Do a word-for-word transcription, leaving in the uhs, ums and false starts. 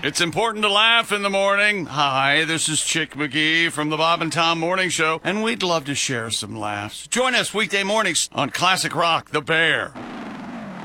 It's important to laugh in the morning. Hi, this is Chick McGee from the Bob and Tom Morning Show, and we'd love to share some laughs. Join us weekday mornings on Classic Rock, The Bear.